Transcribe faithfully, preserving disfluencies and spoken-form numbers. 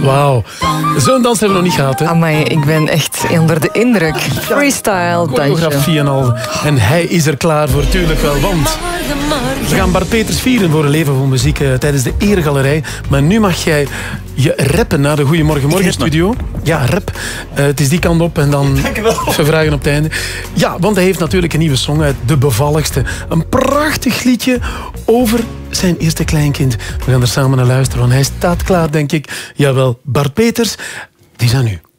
Wauw. Zo'n dans hebben we nog niet gehad, hè? Amai, ik ben echt onder de indruk. Freestyle dansje. Choreografie en al. En hij is er klaar voor, tuurlijk wel, want we gaan Bart Peters vieren voor een leven voor muziek uh, tijdens de Eregalerij. Maar nu mag jij je rappen naar de Goeiemorgen Morgen studio. Ja, rap. Uh, het is die kant op en dan vragen op het einde. Ja, want hij heeft natuurlijk een nieuwe song uit De Bevalligste. Een prachtig liedje over zijn eerste kleinkind. We gaan er samen naar luisteren, want hij staat klaar, denk ik. Jawel, Bart Peters, die is aan u.